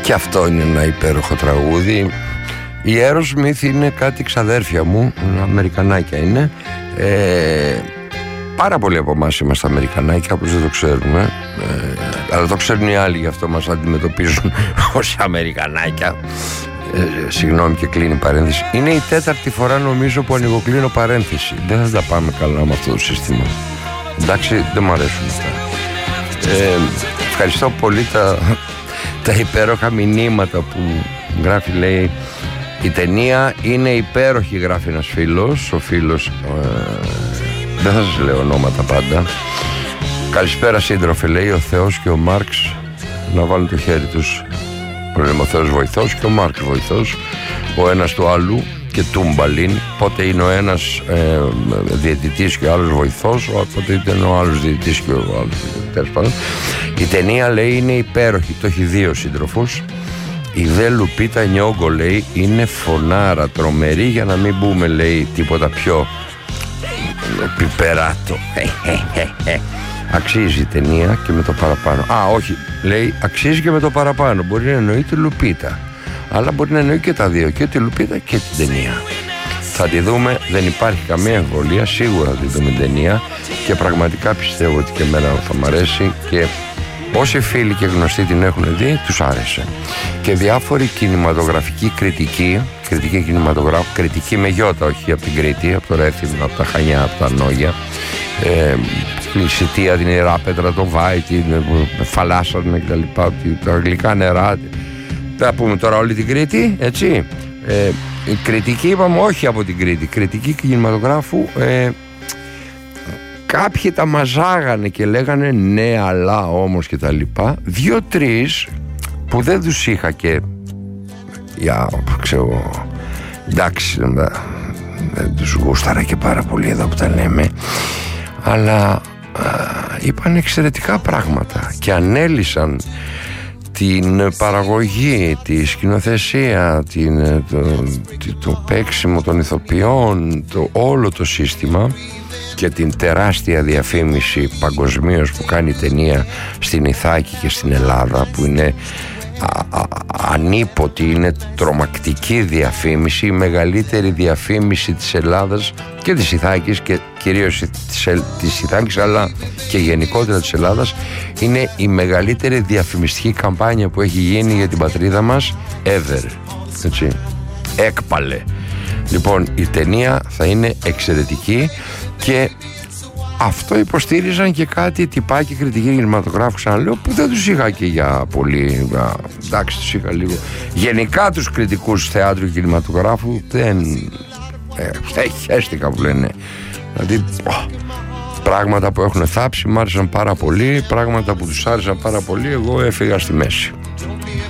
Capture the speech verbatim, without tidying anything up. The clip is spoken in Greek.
Και αυτό είναι ένα υπέροχο τραγούδι. Η Aerosmith είναι κάτι ξαδέρφια μου, Αμερικανάκια είναι. ε, Πάρα πολλοί από εμάς είμαστε Αμερικανάκια, απλώς δεν το ξέρουμε, ε, αλλά το ξέρουν οι άλλοι, γι' αυτό μας αντιμετωπίζουν ως Αμερικανάκια. ε, Συγγνώμη και κλείνει παρένθεση. Είναι η τέταρτη φορά νομίζω που ανοιγοκλίνω παρένθεση. Δεν θα τα πάμε καλά με αυτό το σύστημα. Εντάξει, δεν μου αρέσουν αυτά. ε, Ευχαριστώ πολύ τα, τα υπέροχα μηνύματα που γράφει, λέει: η ταινία είναι υπέροχη, γράφει ένας φίλος. Ο φίλος ε, δεν θα σας λέω ονόματα πάντα. Καλησπέρα σύντροφε, λέει, ο Θεός και ο Μάρξ να βάλουν το χέρι τους. Ο Θεός βοηθός και ο Μάρξ βοηθός, ο ένας του άλλου και τούμπαλιν. Πότε είναι ο ένας ε, διαιτητής και ο άλλος βοηθός, πότε ήταν ο άλλος διαιτητής και ο άλλος. Τέλος πάντων, η ταινία, λέει, είναι υπέροχη. Το έχει δει ο σύντροφος. Η δε Λουπίτα Νιόγκο, λέει, είναι φωνάρα, τρομερή, για να μην πούμε, λέει, τίποτα πιο πιπεράτο. Αξίζει η ταινία και με το παραπάνω. Α, όχι, λέει, αξίζει και με το παραπάνω. Μπορεί να εννοεί τη Λουπίτα, αλλά μπορεί να εννοεί και τα δύο, και τη Λουπίτα και την ταινία. Θα τη δούμε, δεν υπάρχει καμία εμβολία. Σίγουρα θα τη δούμε την ταινία και πραγματικά πιστεύω ότι και εμένα θα μ' αρέσει, και όσοι φίλοι και γνωστοί την έχουν δει, τους άρεσε. Και διάφοροι κινηματογραφικοί κριτικοί, κριτική κινηματογράφου, κριτική με γιώτα, όχι από την Κρήτη, από το Ρέθυμνο, από τα Χανιά, από τα Νόγια, ε, η Σιτία, την Ιεράπετρα, το Βάη, την Φαλάσσαρνα κτλ. Τα γλυκά νερά. Θα πούμε τώρα όλη την Κρήτη, έτσι. Ε, η κριτική, είπαμε, όχι από την Κρήτη, κριτική κινηματογράφου. Ε, Κάποιοι τα μαζάγανε και λέγανε ναι, αλλά όμως και τα λοιπά. Δύο-τρεις που δεν τους είχα και για, ξέρω, εντάξει, δεν τους γούσταρα και πάρα πολύ εδώ που τα λέμε, αλλά α, είπαν εξαιρετικά πράγματα και ανέλυσαν την παραγωγή, τη σκηνοθεσία, την, το, το, το παίξιμο των ηθοποιών, το όλο το σύστημα και την τεράστια διαφήμιση παγκοσμίως που κάνει η ταινία στην Ιθάκη και στην Ελλάδα, που είναι α, α, ανίποτη, είναι τρομακτική διαφήμιση, η μεγαλύτερη διαφήμιση της Ελλάδας και της Ιθάκης, και κυρίως της, της Ιθάκης, αλλά και γενικότερα της Ελλάδας. Είναι η μεγαλύτερη διαφημιστική καμπάνια που έχει γίνει για την πατρίδα μας ever, έτσι, έκπαλε. Λοιπόν, η ταινία θα είναι εξαιρετική και αυτό υποστήριζαν και κάτι τυπάκι κριτική κινηματογράφου, ξαναλέω, που δεν τους είχα και για πολύ. Εντάξει, τους είχα λίγο. Γενικά τους κριτικούς θεάτρου και κινηματογράφου δεν ε, χαίστηκα που λένε. Δηλαδή πράγματα που έχουν θάψει μ' άρεσαν πάρα πολύ, πράγματα που τους άρεσαν πάρα πολύ, εγώ έφυγα στη μέση.